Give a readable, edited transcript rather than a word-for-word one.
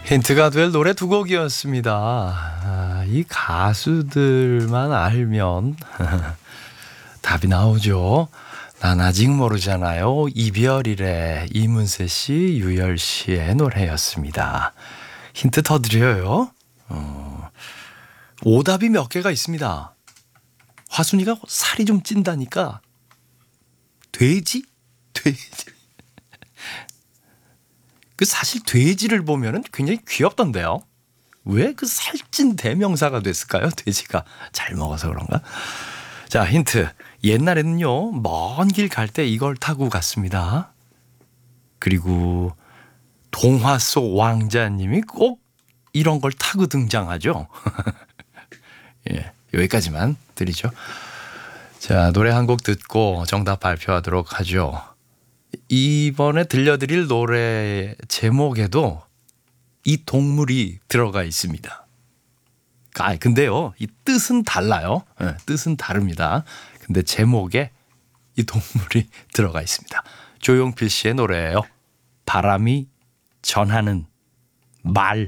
힌트가 될 노래 두 곡이었습니다. 이 가수들만 알면 답이 나오죠. 난 아직 모르잖아요. 이별이래. 이문세 씨, 유열 씨의 노래였습니다. 힌트 더 드려요. 오답이 몇 개가 있습니다. 화순이가 살이 좀 찐다니까 돼지? 그 사실 돼지를 보면은 굉장히 귀엽던데요. 왜 그 살찐 대명사가 됐을까요? 돼지가 잘 먹어서 그런가? 자, 힌트. 옛날에는요, 먼 길 갈 때 이걸 타고 갔습니다. 그리고 동화 속 왕자님이 꼭 이런 걸 타고 등장하죠. 예, 여기까지만 드리죠. 자, 노래 한 곡 듣고 정답 발표하도록 하죠. 이번에 들려드릴 노래 제목에도 이 동물이 들어가 있습니다. 근데요, 이 뜻은 달라요. 네, 뜻은 다릅니다. 근데 제목에 이 동물이 들어가 있습니다. 조용필 씨의 노래예요. 바람이 전하는 말.